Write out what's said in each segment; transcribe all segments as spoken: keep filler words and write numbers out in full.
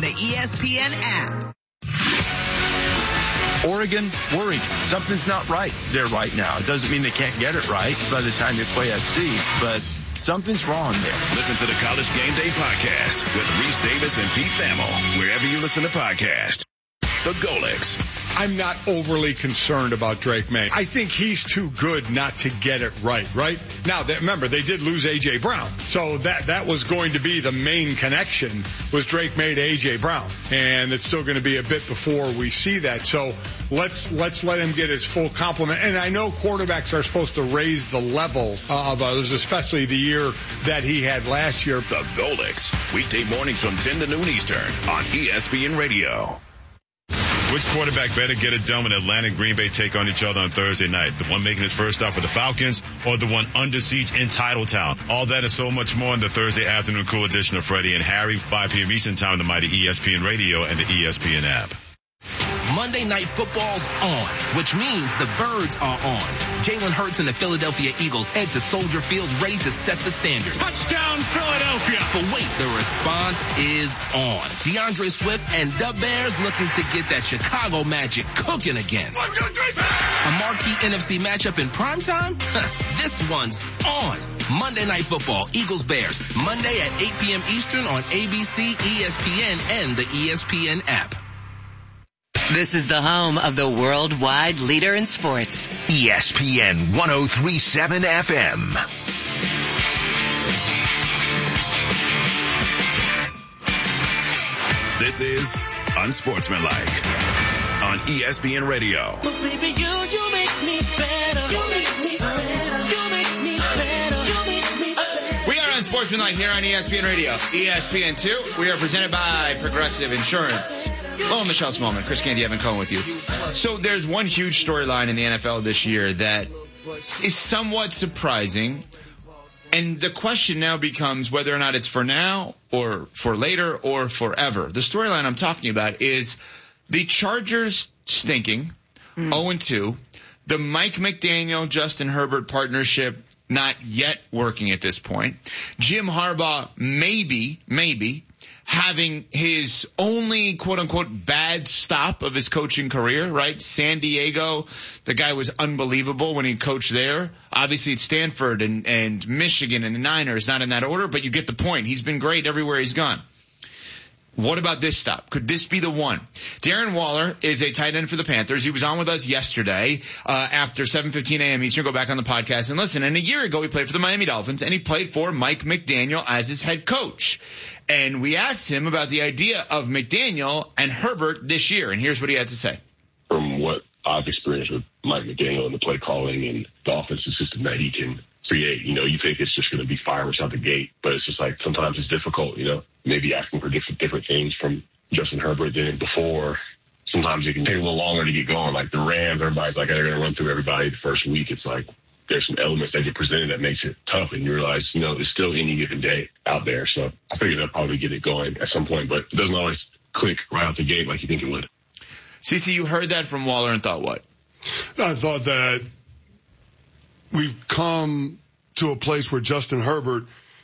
the E S P N app. Oregon, worried. Something's not right there right now. It doesn't mean they can't get it right by the time they play S C, but something's wrong there. Listen to the College Game Day podcast with Reese Davis and Pete Thamel, wherever you listen to podcasts. The Golics. I'm not overly concerned about Drake May. I think he's too good not to get it right, right? Now, they, remember, they did lose A J. Brown. So that, that was going to be the main connection was Drake May to A J. Brown. And it's still going to be a bit before we see that. So let's, let's let him get his full complement. And I know quarterbacks are supposed to raise the level of others, especially the year that he had last year. The Golics. Weekday mornings from ten to noon Eastern on E S P N Radio. Which quarterback better get it done when Atlanta and Green Bay take on each other on Thursday night? The one making his first stop for the Falcons or the one under siege in Titletown? All that and so much more in the Thursday afternoon cool edition of Freddie and Harry, five p.m. Eastern Time on the mighty E S P N Radio and the E S P N app. Monday Night Football's on, which means the Birds are on. Jalen Hurts and the Philadelphia Eagles head to Soldier Field ready to set the standard. Touchdown, Philadelphia! But wait, the response is on. DeAndre Swift and the Bears looking to get that Chicago magic cooking again. One, two, three, A marquee N F C matchup in primetime? This one's on. Monday Night Football, Eagles-Bears, Monday at eight p.m. Eastern on A B C, E S P N, and the E S P N app. This is the home of the worldwide leader in sports. E S P N one oh three point seven F M. This is Unsportsmanlike on E S P N Radio. But baby, you, you make me better. You make me better. You make me better. You make me better. We are Unsportsmanlike here on E S P N Radio. E S P N two. We are presented by Progressive Insurance. Hello, Michelle Smallman, Chris Candy, Evan Cohen with you. So there's one huge storyline in the N F L this year that is somewhat surprising. And the question now becomes whether or not it's for now or for later or forever. The storyline I'm talking about is the Chargers stinking, mm. oh and two, the Mike McDaniel, Justin Herbert partnership not yet working at this point, Jim Harbaugh maybe, maybe, having his only quote-unquote bad stop of his coaching career, right? San Diego, the guy was unbelievable when he coached there. Obviously, it's Stanford and, and Michigan and the Niners, not in that order, but you get the point. He's been great everywhere he's gone. What about this stop? Could this be the one? Darren Waller is a tight end for the Panthers. He was on with us yesterday uh, after seven fifteen a.m. Eastern. Go back on the podcast and listen. And a year ago, he played for the Miami Dolphins, and he played for Mike McDaniel as his head coach. And we asked him about the idea of McDaniel and Herbert this year, and here's what he had to say. From what I've experienced with Mike McDaniel and the play calling and the offensive system that he can create, you know, you think it's just going to be fireworks out the gate, but it's just like sometimes it's difficult, you know, maybe asking for different, different things from Justin Herbert than before. Sometimes it can take a little longer to get going. Like the Rams, everybody's like, they're going to run through everybody the first week. It's like there's some elements that get presented that makes it tough, and you realize, you know, it's still any given day out there. So I figured they'll probably get it going at some point, but it doesn't always click right out the gate like you think it would. Cece, you heard that from Waller and thought what? I thought that we've come to a place where Justin Herbert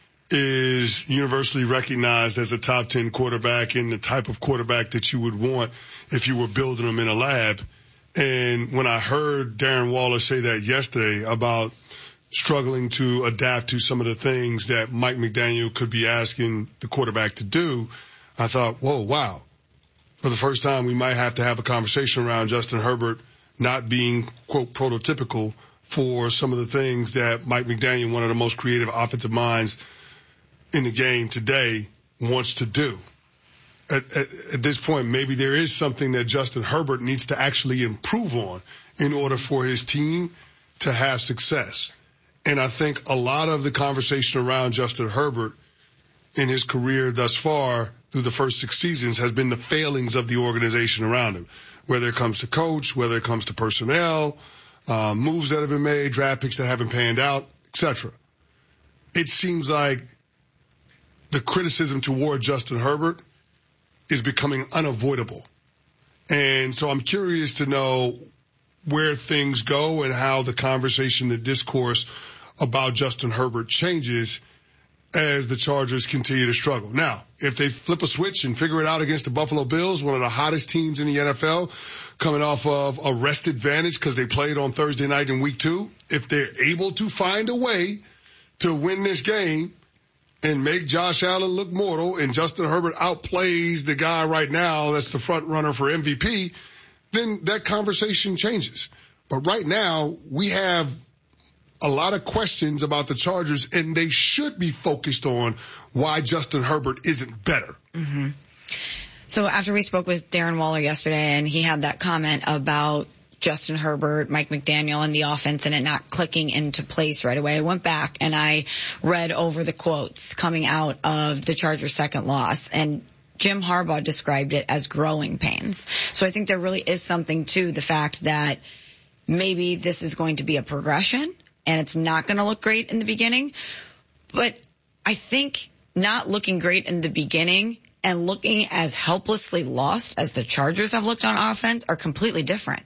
is universally recognized as a top ten quarterback and the type of quarterback that you would want if you were building him in a lab. And when I heard Darren Waller say that yesterday about struggling to adapt to some of the things that Mike McDaniel could be asking the quarterback to do, I thought, whoa, wow. For the first time, we might have to have a conversation around Justin Herbert not being, quote, prototypical for some of the things that Mike McDaniel, one of the most creative offensive minds in the game today, wants to do. At, at, at this point, maybe there is something that Justin Herbert needs to actually improve on in order for his team to have success. And I think a lot of the conversation around Justin Herbert in his career thus far through the first six seasons has been the failings of the organization around him, whether it comes to coach, whether it comes to personnel, uh, moves that have been made, draft picks that haven't panned out, et cetera. It seems like the criticism toward Justin Herbert is becoming unavoidable. And so I'm curious to know where things go and how the conversation, the discourse about Justin Herbert changes as the Chargers continue to struggle. Now, if they flip a switch and figure it out against the Buffalo Bills, one of the hottest teams in the N F L, coming off of a rest advantage because they played on Thursday night in week two, if they're able to find a way to win this game and make Josh Allen look mortal and Justin Herbert outplays the guy right now that's the front runner for M V P, then that conversation changes. But right now, we have a lot of questions about the Chargers, and they should be focused on why Justin Herbert isn't better. Mm-hmm. So after we spoke with Darren Waller yesterday, and he had that comment about Justin Herbert, Mike McDaniel, and the offense and it not clicking into place right away, I went back and I read over the quotes coming out of the Chargers' second loss, and Jim Harbaugh described it as growing pains. So I think there really is something to the fact that maybe this is going to be a progression, and it's not going to look great in the beginning. But I think not looking great in the beginning and looking as helplessly lost as the Chargers have looked on offense are completely different.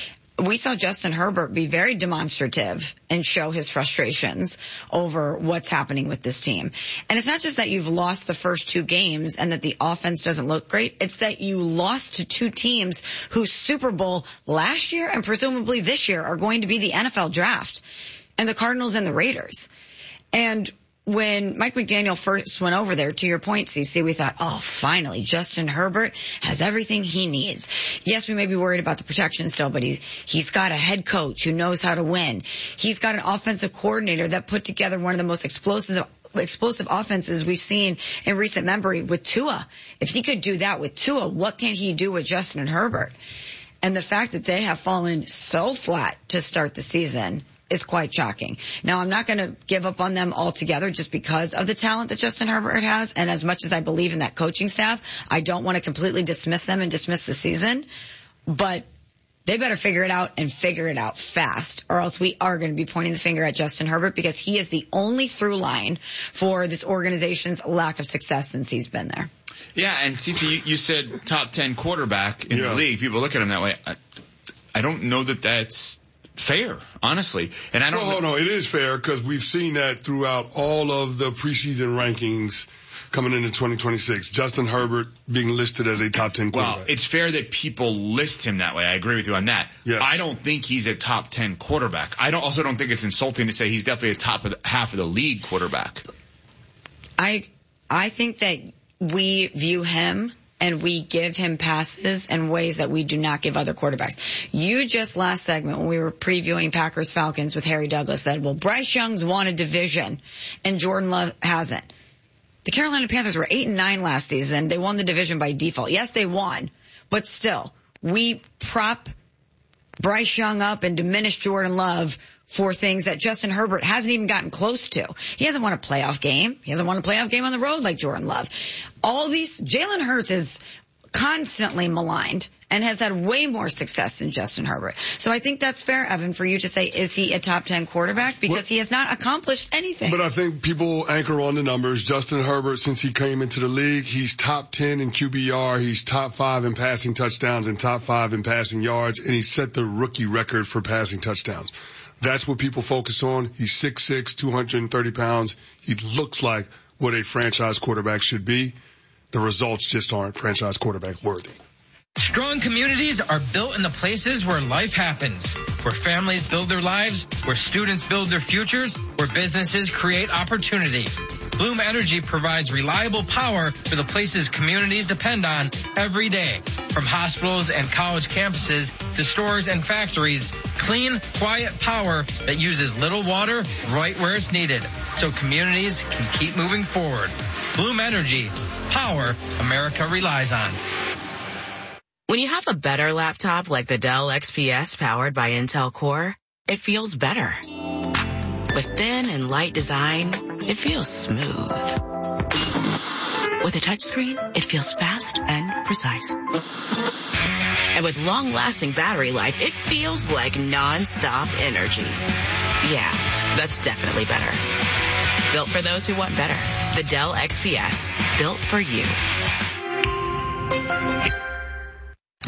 We saw Justin Herbert be very demonstrative and show his frustrations over what's happening with this team. And it's not just that you've lost the first two games and that the offense doesn't look great. It's that you lost to two teams whose Super Bowl last year and presumably this year are going to be the N F L draft, and the Cardinals and the Raiders. And when Mike McDaniel first went over there, to your point, Cece, we thought, oh, finally, Justin Herbert has everything he needs. Yes, we may be worried about the protection still, but he's, he's got a head coach who knows how to win. He's got an offensive coordinator that put together one of the most explosive explosive offenses we've seen in recent memory with Tua. If he could do that with Tua, what can he do with Justin Herbert? And the fact that they have fallen so flat to start the season is quite shocking. Now, I'm not going to give up on them altogether just because of the talent that Justin Herbert has. And as much as I believe in that coaching staff, I don't want to completely dismiss them and dismiss the season. But they better figure it out and figure it out fast, or else we are going to be pointing the finger at Justin Herbert because he is the only through line for this organization's lack of success since he's been there. Yeah, and Cece, you, you said top ten quarterback in yeah. the league. People look at him that way. I, I don't know that that's fair, honestly. And I don't well, know. No, it is fair because we've seen that throughout all of the preseason rankings coming into twenty twenty-six. Justin Herbert being listed as a top ten quarterback. Well, it's fair that people list him that way. I agree with you on that. Yes. I don't think he's a top ten quarterback. I don't also don't think it's insulting to say he's definitely a top of the, half of the league quarterback. I I think that we view him and we give him passes in ways that we do not give other quarterbacks. You just last segment when we were previewing Packers Falcons with Harry Douglas said, well, Bryce Young's won a division and Jordan Love hasn't. The Carolina Panthers were eight and nine last season. They won the division by default. Yes, they won, but still, we prop Bryce Young up and diminish Jordan Love for things that Justin Herbert hasn't even gotten close to. He hasn't won a playoff game. He hasn't won a playoff game on the road like Jordan Love. All these, Jalen Hurts is constantly maligned and has had way more success than Justin Herbert. So I think that's fair, Evan, for you to say, is he a top ten quarterback? Because well, he has not accomplished anything. But I think people anchor on the numbers. Justin Herbert, since he came into the league, he's top ten in Q B R. He's top five in passing touchdowns and top five in passing yards. And he set the rookie record for passing touchdowns. That's what people focus on. He's six six, two hundred thirty pounds. He looks like what a franchise quarterback should be. The results just aren't franchise quarterback worthy. Strong communities are built in the places where life happens, where families build their lives, where students build their futures, where businesses create opportunity. Bloom Energy provides reliable power for the places communities depend on every day. From hospitals and college campuses to stores and factories, clean, quiet power that uses little water right where it's needed so communities can keep moving forward. Bloom Energy, power America relies on. When you have a better laptop like the Dell X P S powered by Intel Core, it feels better. With thin and light design, it feels smooth. With a touchscreen, it feels fast and precise. And with long-lasting battery life, it feels like non-stop energy. Yeah, that's definitely better. Built for those who want better. The Dell X P S, built for you.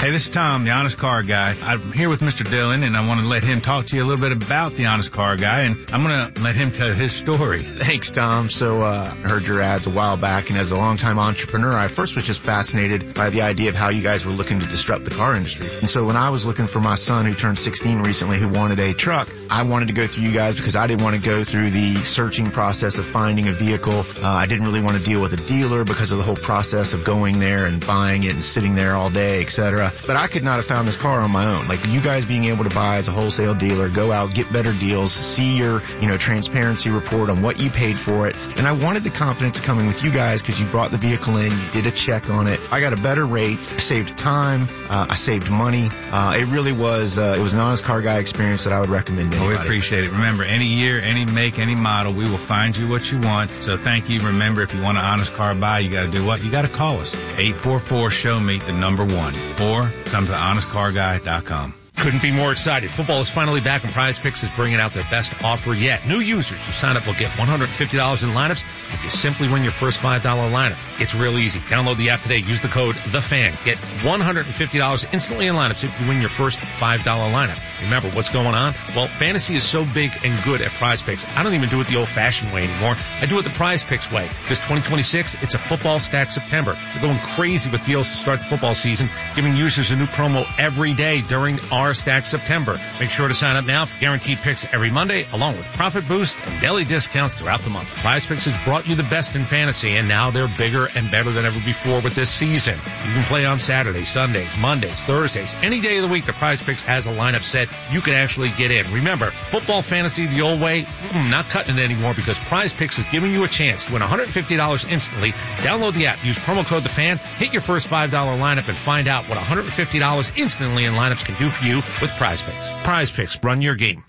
Hey, this is Tom, the Honest Car Guy. I'm here with Mister Dillon, and I want to let him talk to you a little bit about the Honest Car Guy, and I'm going to let him tell his story. Thanks, Tom. So uh, I heard your ads a while back, and as a longtime entrepreneur, I first was just fascinated by the idea of how you guys were looking to disrupt the car industry. And so when I was looking for my son, who turned sixteen recently, who wanted a truck, I wanted to go through you guys because I didn't want to go through the searching process of finding a vehicle. Uh, I didn't really want to deal with a dealer because of the whole process of going there and buying it and sitting there all day, et cetera. But I could not have found this car on my own. Like, you guys being able to buy as a wholesale dealer, go out, get better deals, see your, you know, transparency report on what you paid for it. And I wanted the confidence of coming with you guys because you brought the vehicle in, you did a check on it. I got a better rate, I saved time, uh, I saved money. Uh, it really was, uh, it was an Honest Car Guy experience that I would recommend to well, anybody. We appreciate it. Remember, any year, any make, any model, we will find you what you want. So thank you. Remember, if you want an Honest Car buy, you got to do what? You got to call us. eight four four, show me the number one. Or come to honest car guy dot com. Couldn't be more excited. Football is finally back and Prize Picks is bringing out their best offer yet. New users who sign up will get one hundred fifty dollars in lineups if you simply win your first five dollar lineup. It's real easy. Download the app today. Use the code THEFAN. Get one hundred fifty dollars instantly in lineups if you win your first five dollar lineup. Remember, what's going on? Well, fantasy is so big and good at Prize Picks. I don't even do it the old-fashioned way anymore. I do it the Prize Picks way. Because twenty twenty-six, it's a football stack September. We're going crazy with deals to start the football season, giving users a new promo every day during our Stack September. Make sure to sign up now for guaranteed picks every Monday, along with profit boost and daily discounts throughout the month. Prize Picks has brought you the best in fantasy, and now they're bigger and better than ever before with this season. You can play on Saturdays, Sundays, Mondays, Thursdays, any day of the week. The Prize Picks has a lineup set you can actually get in. Remember, football fantasy the old way, mm, not cutting it anymore, because Prize Picks is giving you a chance to win one hundred fifty dollars instantly. Download the app, use promo code THEFAN, hit your first five dollar lineup, and find out what one hundred fifty dollars instantly in lineups can do for you with Prize Picks. Prize Picks, run your game.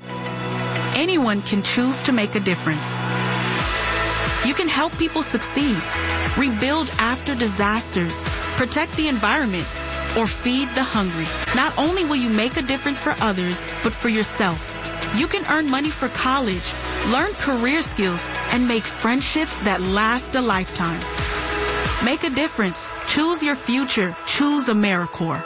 Anyone can choose to make a difference. You can help people succeed, rebuild after disasters, protect the environment, or feed the hungry. Not only will you make a difference for others, but for yourself. You can earn money for college, learn career skills, and make friendships that last a lifetime. Make a difference. Choose your future. Choose AmeriCorps.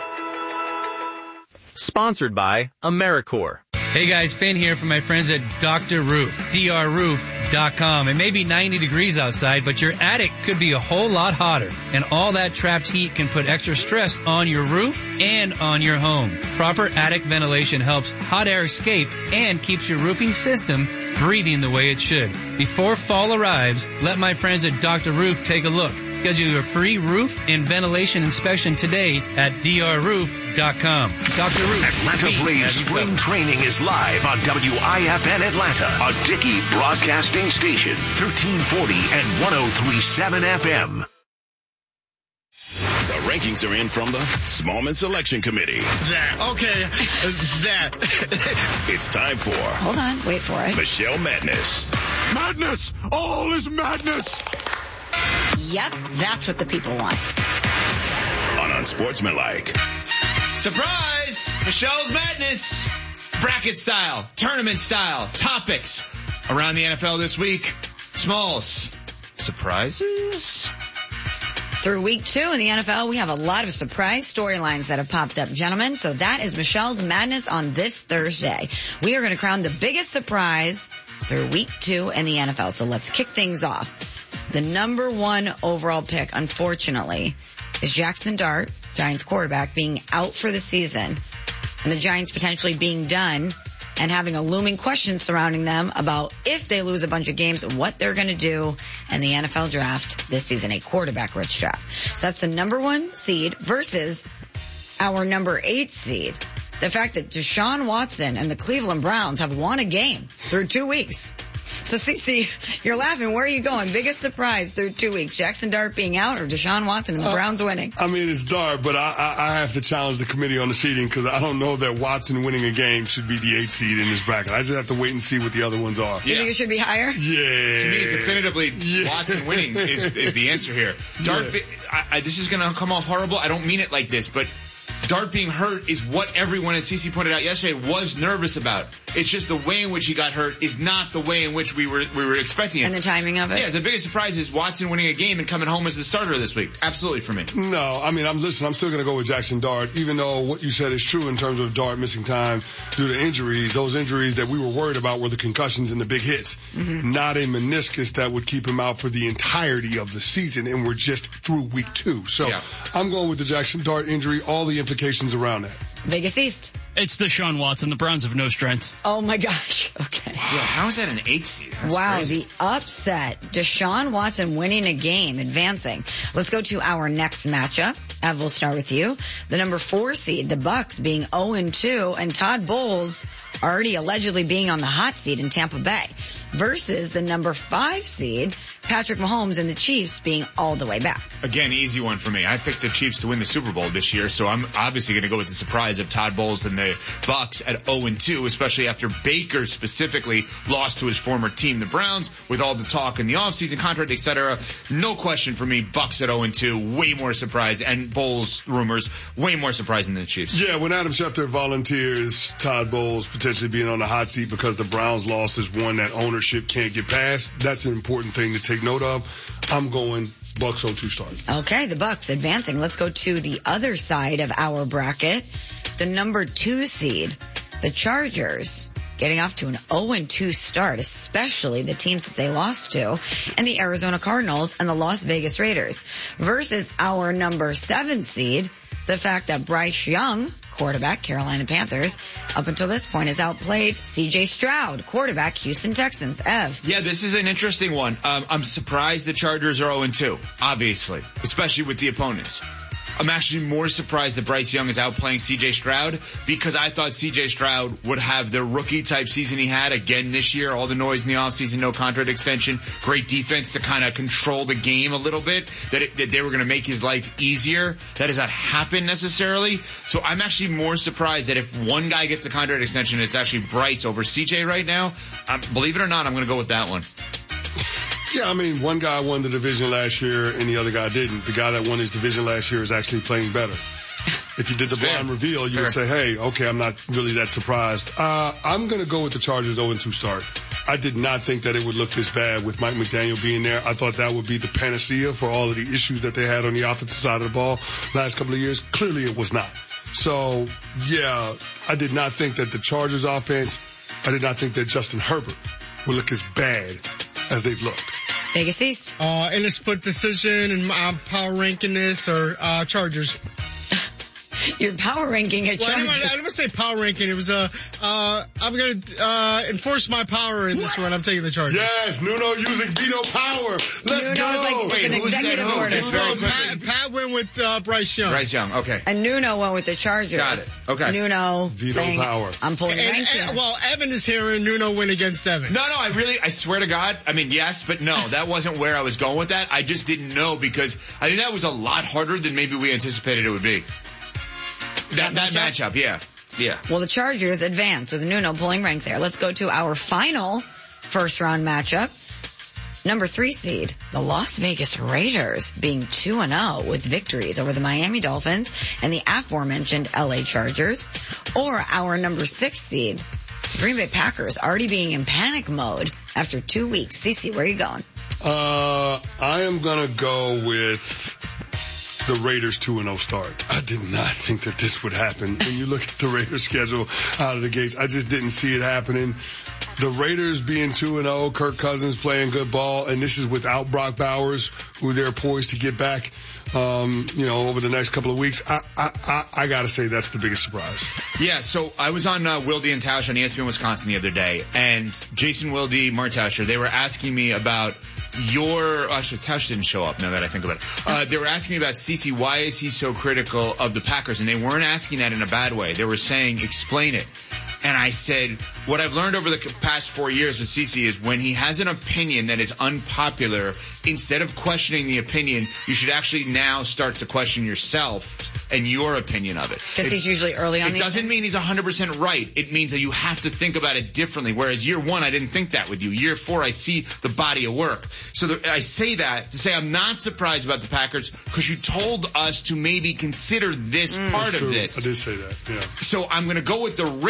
Sponsored by AmeriCorps. Hey guys, Finn here from my friends at Doctor Roof, D R roof dot com. It may be ninety degrees outside, but your attic could be a whole lot hotter. And all that trapped heat can put extra stress on your roof and on your home. Proper attic ventilation helps hot air escape and keeps your roofing system breathing the way it should. Before fall arrives, let my friends at Doctor Roof take a look. Schedule your free roof and ventilation inspection today at D R roof dot com. Doctor Roof. Atlanta Braves spring training is live on W I F N Atlanta, a Dickey broadcasting station, thirteen forty and one oh three point seven F M. The rankings are in from the Smallman Selection Committee. That. Okay. That. It's time for... Hold on. Wait for it. Michelle Madness. Madness! All is madness! Yep. That's what the people want. On Unsportsmanlike. Surprise! Michelle's Madness. Bracket style, tournament style, topics around the N F L this week. Smalls. Surprises? Through week two in the N F L, we have a lot of surprise storylines that have popped up, gentlemen. So that is Michelle's Madness on this Thursday. We are going to crown the biggest surprise through week two in the N F L. So let's kick things off. The number one overall pick, unfortunately, is Jackson Dart, Giants quarterback, being out for the season, and the Giants potentially being done and having a looming question surrounding them about if they lose a bunch of games, what they're going to do in the N F L draft this season, a quarterback-rich draft. So that's the number one seed versus our number eight seed. The fact that Deshaun Watson and the Cleveland Browns have won a game through two weeks. So, Cece, you're laughing. Where are you going? Biggest surprise through two weeks. Jackson Dart being out or Deshaun Watson and the uh, Browns winning? I mean, it's Dart, but I, I, I have to challenge the committee on the seeding because I don't know that Watson winning a game should be the eighth seed in this bracket. I just have to wait and see what the other ones are. You yeah. think it should be higher? Yeah. To me, definitively, yeah. Watson winning is, is the answer here. Dart, yeah. I, I, this is going to come off horrible. I don't mean it like this, but Dart being hurt is what everyone, as Cece pointed out yesterday, was nervous about. It's just the way in which he got hurt is not the way in which we were we were expecting it. And the timing of it. Yeah, the biggest surprise is Watson winning a game and coming home as the starter this week. Absolutely for me. No, I mean, I'm listen. I'm still going to go with Jackson Dart, even though what you said is true in terms of Dart missing time due to injuries. Those injuries that we were worried about were the concussions and the big hits, mm-hmm. not a meniscus that would keep him out for the entirety of the season, and we're just through week two. So yeah. I'm going with the Jackson Dart injury, all the implications around that. Vegas East. It's Deshaun Watson. The Browns have no strength. Oh my gosh. Okay. Yeah, how is that an eight seed? That's wow, crazy. The upset. Deshaun Watson winning a game, advancing. Let's go to our next matchup. Ev, we'll start with you. The number four seed, the Bucks, being oh and two, and Todd Bowles already allegedly being on the hot seat in Tampa Bay, versus the number five seed, Patrick Mahomes, and the Chiefs being all the way back. Again, easy one for me. I picked the Chiefs to win the Super Bowl this year, so I'm obviously going to go with the surprise of Todd Bowles and the Bucks at oh and two, especially after Baker specifically lost to his former team, the Browns, with all the talk in the offseason contract, et cetera. No question for me, Bucks at oh and two, way more surprise, and Bowles rumors, way more surprising than the Chiefs. Yeah, when Adam Schefter volunteers Todd Bowles potentially being on the hot seat because the Browns loss is one that ownership can't get past, that's an important thing to take note of. I'm going Bucks oh two start. Okay, the Bucks advancing. Let's go to the other side of our bracket. The number two seed, the Chargers, getting off to an oh and two start, especially the teams that they lost to, and the Arizona Cardinals and the Las Vegas Raiders, versus our number seven seed, the fact that Bryce Young, quarterback, Carolina Panthers, up until this point has outplayed C J Stroud, quarterback, Houston Texans. Ev. Yeah, this is an interesting one. Um, I'm surprised the Chargers are oh and two, obviously, especially with the opponents. I'm actually more surprised that Bryce Young is outplaying C J Stroud, because I thought C J Stroud would have the rookie-type season he had again this year. All the noise in the offseason, no contract extension, great defense to kind of control the game a little bit, that, it, that they were going to make his life easier. That has not happened necessarily. So I'm actually more surprised that if one guy gets a contract extension, it's actually Bryce over C J right now. Um, believe it or not, I'm going to go with that one. Yeah, I mean, one guy won the division last year and the other guy didn't. The guy that won his division last year is actually playing better. If you did the blind reveal, you Fair. would say, hey, okay, I'm not really that surprised. Uh, I'm going to go with the Chargers oh and two start. I did not think that it would look this bad with Mike McDaniel being there. I thought that would be the panacea for all of the issues that they had on the offensive side of the ball last couple of years. Clearly it was not. So, yeah, I did not think that the Chargers offense, I did not think that Justin Herbert would look as bad as they've looked. Vegas East. Uh, in a split decision, and I'm power ranking this, or uh, Chargers. You're power ranking at well, Chargers. I didn't, I didn't say power ranking. It was a. Uh, I'm going to uh, enforce my power in this one. I'm taking the Chargers. Yes, Nuno using veto power. Let's Nuno's go. Like, Wait, an executive order. Nuno, Pat, Pat went with uh, Bryce Young. Bryce Young, okay. And Nuno went with the Chargers. Got it. Okay. Nuno veto saying, power. I'm pulling and, rank and, Well, Evan is here, and Nuno went against Evan. No, no, I really, I swear to God, I mean, yes, but no, that wasn't where I was going with that. I just didn't know, because I think that was a lot harder than maybe we anticipated it would be. That, that matchup, yeah. Yeah. Well, the Chargers advance with Nuno pulling rank there. Let's go to our final first round matchup. Number three seed, the Las Vegas Raiders, being two and oh with victories over the Miami Dolphins and the aforementioned L A Chargers. Or our number six seed, Green Bay Packers, already being in panic mode after two weeks. Cece, where are you going? Uh, I am going to go with the Raiders two and oh start. I did not think that this would happen. When you look at the Raiders schedule out of the gates, I just didn't see it happening. The Raiders being two and oh, Kirk Cousins playing good ball, and this is without Brock Bowers, who they're poised to get back, um, you know, over the next couple of weeks. I, I, I, I gotta say that's the biggest surprise. Yeah, so I was on uh, Wilde and Tausch on E S P N Wisconsin the other day, and Jason Wilde, Mark Tauscher, they were asking me about your, actually Tausch didn't show up now that I think about it. Uh, they were asking me about Cece, why is he so critical of the Packers? And they weren't asking that in a bad way. They were saying, explain it. And I said, what I've learned over the past four years with Cece is when he has an opinion that is unpopular, instead of questioning the opinion, you should actually now start to question yourself and your opinion of it. Because he's usually early on. It doesn't things. mean he's one hundred percent right. It means that you have to think about it differently. Whereas year one, I didn't think that with you. Year four, I see the body of work. So the, I say that to say I'm not surprised about the Packers because you told us to maybe consider this mm, part true. of this. I did say that, yeah. So I'm going to go with the Raiders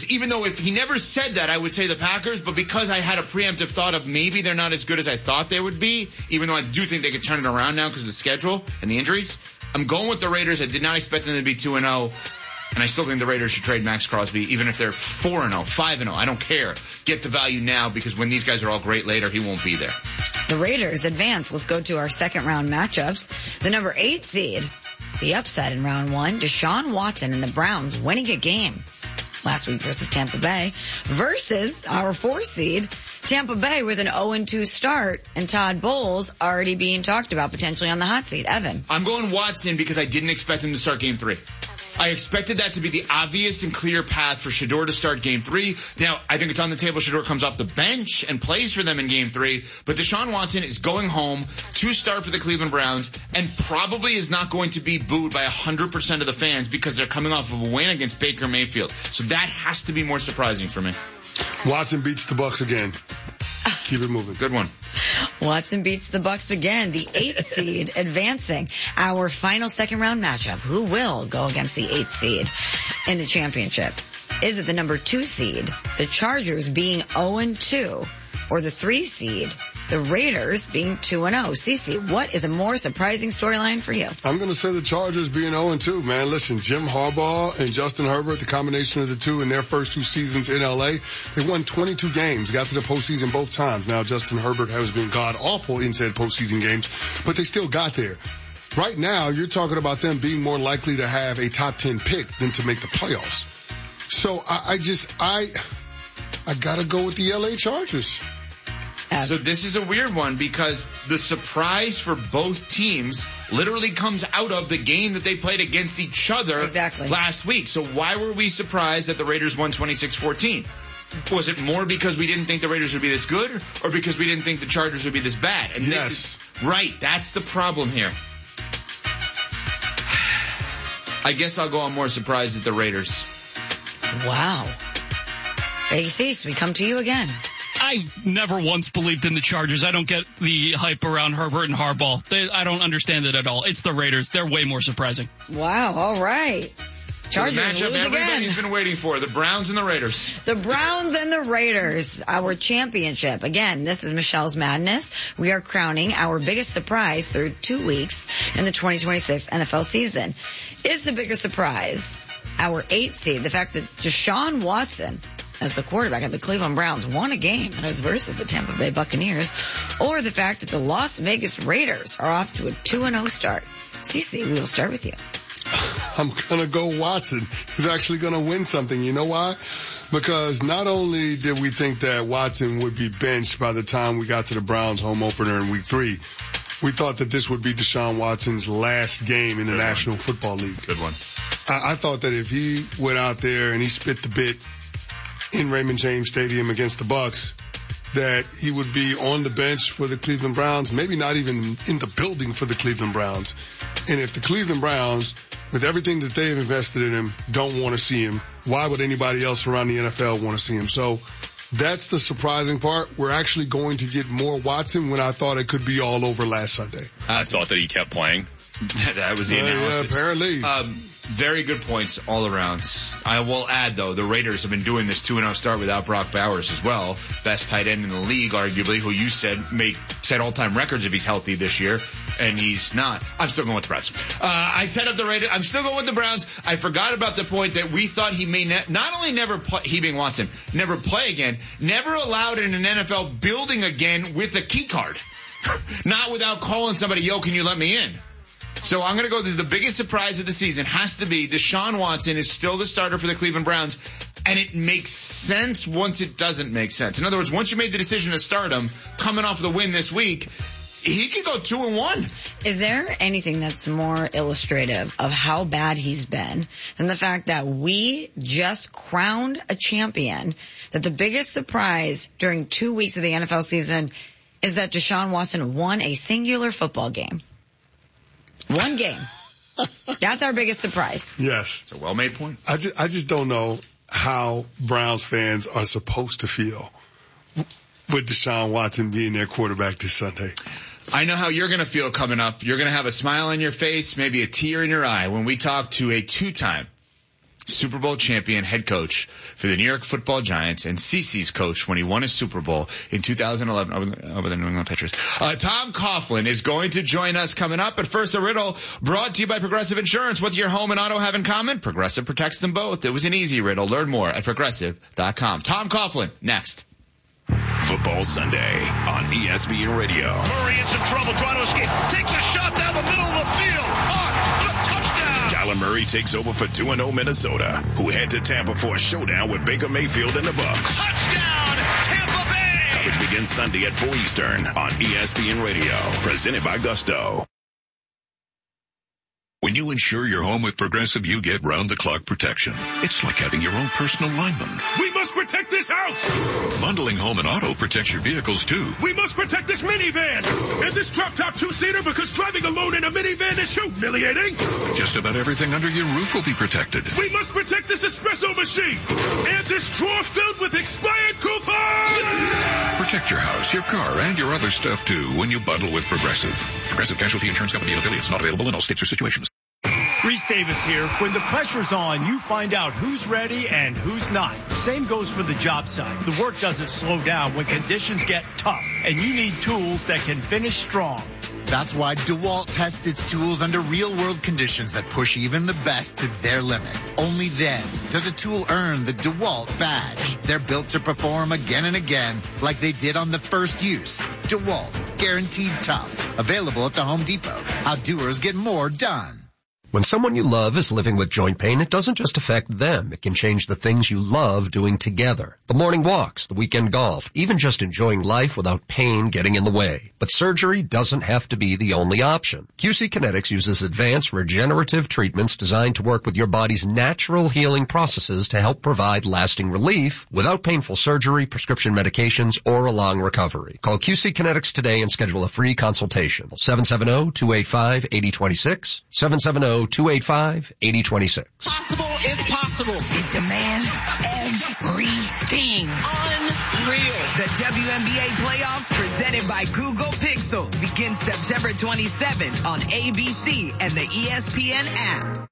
Packers, even though if he never said that, I would say the Packers, but because I had a preemptive thought of maybe they're not as good as I thought they would be, even though I do think they could turn it around now because of the schedule and the injuries, I'm going with the Raiders. I did not expect them to be two and oh. And I still think the Raiders should trade Max Crosby, even if they're four and oh, five and oh. I don't care. Get the value now, because when these guys are all great later, he won't be there. The Raiders advance. Let's go to our second round matchups. The number eight seed, the upset in round one, Deshaun Watson and the Browns winning a game last week versus Tampa Bay, versus our four seed, Tampa Bay, with an oh and two start, and Todd Bowles already being talked about potentially on the hot seat. Evan. I'm going Watson because I didn't expect him to start game three. I expected that to be the obvious and clear path for Shedeur to start game three. Now, I think it's on the table. Shedeur comes off the bench and plays for them in game three. But Deshaun Watson is going home to start for the Cleveland Browns and probably is not going to be booed by one hundred percent of the fans because they're coming off of a win against Baker Mayfield. So that has to be more surprising for me. Watson beats the Bucs again. Keep it moving. Good one. Watson beats the Bucs again. The eighth seed advancing. Our final second round matchup. Who will go against the eighth seed in the championship? Is it the number two seed, the Chargers being oh and two, or the three seed, the Raiders being two and oh? Cece, what is a more surprising storyline for you? I'm going to say the Chargers being oh and two, man. Listen, Jim Harbaugh and Justin Herbert, the combination of the two in their first two seasons in L A, they won twenty-two games, got to the postseason both times. Now, Justin Herbert has been god-awful in said postseason games, but they still got there. Right now, you're talking about them being more likely to have a top ten pick than to make the playoffs. So I, I just, I, I got to go with the L A Chargers. So this is a weird one because the surprise for both teams literally comes out of the game that they played against each other exactly. last week. So why were we surprised that the Raiders won twenty-six fourteen? Was it more because we didn't think the Raiders would be this good, or because we didn't think the Chargers would be this bad? And yes. This is, right, that's the problem here. I guess I'll go on more surprised at the Raiders. Wow. Big Cease, we come to you again. I never once believed in the Chargers. I don't get the hype around Herbert and Harbaugh. They, I don't understand it at all. It's the Raiders. They're way more surprising. Wow, all right. Chargers so the matchup lose everybody's again. been waiting for, the Browns and the Raiders. The Browns and the Raiders, our championship. Again, this is Michelle's Madness. We are crowning our biggest surprise through two weeks in the twenty twenty-six N F L season. Is the bigger surprise our eighth seed, the fact that Deshaun Watson, as the quarterback of the Cleveland Browns, won a game, and it was versus the Tampa Bay Buccaneers, or the fact that the Las Vegas Raiders are off to a two and oh start? Cece, we will start with you. I'm going to go Watson. He's actually going to win something. You know why? Because not only did we think that Watson would be benched by the time we got to the Browns home opener in week three, we thought that this would be Deshaun Watson's last game in the Good National one. Football League. Good one. I, I thought that if he went out there and he spit the bit in Raymond James Stadium against the Bucs, that he would be on the bench for the Cleveland Browns, maybe not even in the building for the Cleveland Browns. And if the Cleveland Browns, with everything that they have invested in him, don't want to see him, why would anybody else around the N F L want to see him? So that's the surprising part. We're actually going to get more Watson when I thought it could be all over last Sunday. I thought that he kept playing. That was the uh, analysis. Yeah, apparently. Um, very good points all around. I will add, though, the Raiders have been doing this two and oh start without Brock Bowers as well. Best tight end in the league, arguably, who you said may set all-time records if he's healthy this year, and he's not. I'm still going with the Browns. Uh, I set up the Raiders. I'm still going with the Browns. I forgot about the point that we thought he may ne- not only never play, he being Watson, never play again, never allowed in an N F L building again with a key card. Not without calling somebody, yo, can you let me in? So I'm going to go, this is the biggest surprise of the season, has to be Deshaun Watson is still the starter for the Cleveland Browns, and it makes sense once it doesn't make sense. In other words, once you made the decision to start him, coming off the win this week, he could go two and one. Is there anything that's more illustrative of how bad he's been than the fact that we just crowned a champion, that the biggest surprise during two weeks of the N F L season is that Deshaun Watson won a singular football game? One game. That's our biggest surprise. Yes. It's a well-made point. I just, I just don't know how Browns fans are supposed to feel with Deshaun Watson being their quarterback this Sunday. I know how you're going to feel coming up. You're going to have a smile on your face, maybe a tear in your eye when we talk to a two-time Super Bowl champion head coach for the New York Football Giants and C C's coach when he won his Super Bowl in two thousand eleven over the, over the New England Patriots. Uh, Tom Coughlin is going to join us coming up. But first, a riddle brought to you by Progressive Insurance. What's your home and auto have in common? Progressive protects them both. It was an easy riddle. Learn more at progressive dot com. Tom Coughlin, next. Football Sunday on E S P N Radio. Murray in some trouble trying to escape. Takes a shot down the middle of the field. Caught. A touchdown. Kyler Murray takes over for two and oh Minnesota, who head to Tampa for a showdown with Baker Mayfield and the Bucs. Touchdown, Tampa Bay. Coverage begins Sunday at four Eastern on E S P N Radio. Presented by Gusto. When you insure your home with Progressive, you get round-the-clock protection. It's like having your own personal lineman. We must protect this house. Bundling home and auto protects your vehicles, too. We must protect this minivan and this drop-top two-seater because driving alone in a minivan is humiliating. Just about everything under your roof will be protected. We must protect this espresso machine and this drawer filled with expired coupons. Protect your house, your car, and your other stuff, too, when you bundle with Progressive. Progressive Casualty Insurance Company and affiliates, not available in all states or situations. Reese Davis here. When the pressure's on, you find out who's ready and who's not. Same goes for the job site. The work doesn't slow down when conditions get tough, and you need tools that can finish strong. That's why DeWalt tests its tools under real-world conditions that push even the best to their limit. Only then does a tool earn the DeWalt badge. They're built to perform again and again like they did on the first use. DeWalt, guaranteed tough. Available at the Home Depot. How doers get more done. When someone you love is living with joint pain, it doesn't just affect them. It can change the things you love doing together. The morning walks, the weekend golf, even just enjoying life without pain getting in the way. But surgery doesn't have to be the only option. Q C Kinetics uses advanced regenerative treatments designed to work with your body's natural healing processes to help provide lasting relief without painful surgery, prescription medications, or a long recovery. Call Q C Kinetics today and schedule a free consultation. seven seven zero, two eight five, eight zero two six, seven seven zero, two eight five, eight zero two six. Possible is possible. It demands everything. Unreal. The W N B A playoffs presented by Google Pixel begins September twenty-seventh on A B C and the E S P N app.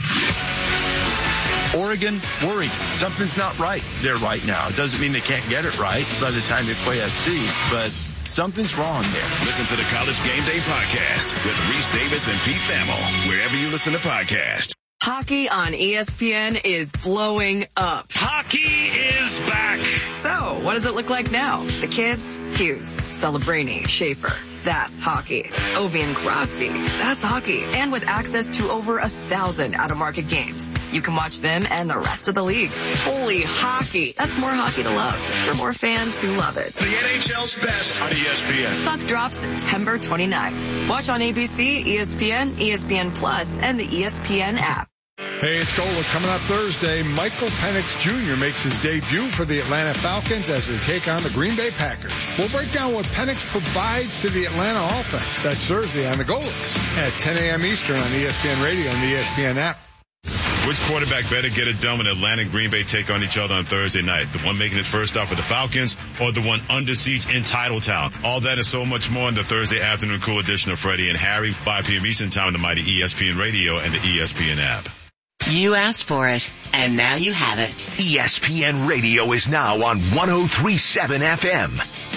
Oregon, worried. Something's not right there right now. It doesn't mean they can't get it right by the time they play S C, but something's wrong there. Listen to the College Game Day podcast with Reese Davis and Pete Thamel, wherever you listen to podcasts. Hockey on E S P N is blowing up. Hockey is back. So, what does it look like now? The kids? Hughes, Celebrini, Schaefer. That's hockey. Ovi and Crosby. That's hockey. And with access to over a thousand out-of-market games, you can watch them and the rest of the league. Fully hockey. That's more hockey to love for more fans who love it. The N H L's best on E S P N. Puck drops September twenty-ninth. Watch on A B C, E S P N, E S P N Plus, and the E S P N app. Hey, it's Gola. Coming up Thursday, Michael Penix Junior makes his debut for the Atlanta Falcons as they take on the Green Bay Packers. We'll break down what Penix provides to the Atlanta offense. That's Thursday on the Golas at ten a.m. Eastern on E S P N Radio and the E S P N app. Which quarterback better get it done when Atlanta and Green Bay take on each other on Thursday night? The one making his first start for the Falcons or the one under siege in Titletown? All that and so much more in the Thursday afternoon cool edition of Freddie and Harry, five p.m. Eastern time on the mighty E S P N Radio and the E S P N app. You asked for it, and now you have it. E S P N Radio is now on one oh three point seven F M.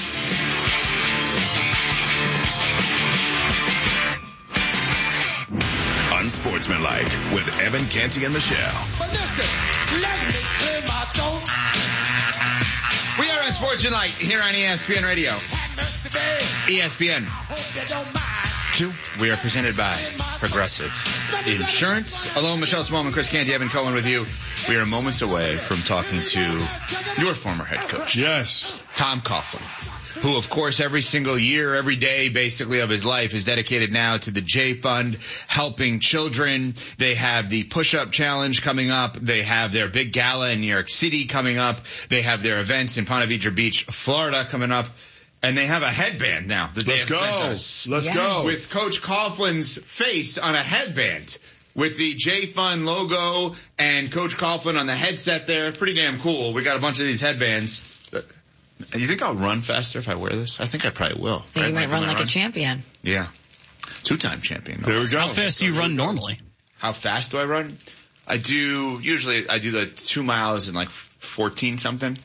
Unsportsmanlike with Evan Canty and Michelle. But listen, let me clear my throat. We are Unsportsmanlike here on E S P N Radio. E S P N two. We are presented by Progressive Insurance. Hello, Michelle Smallman, Chris Canty, Evan Cohen with you. We are moments away from talking to your former head coach. Yes. Tom Coughlin, who, of course, every single year, every day, basically, of his life is dedicated now to the J Fund, helping children. They have the push-up challenge coming up. They have their big gala in New York City coming up. They have their events in Ponte Vedra Beach, Florida coming up. And they have a headband now that they Let's have go. sent us. Let's yes. go. With Coach Coughlin's face on a headband with the J Fund logo and Coach Coughlin on the headset there. Pretty damn cool. We got a bunch of these headbands. You think I'll run faster if I wear this? I think I probably will. I think you might run like run? a champion. Yeah. Two-time champion. No there we go. How fast do you run normally? How fast do I run? I do, usually I do the two miles in like fourteen something.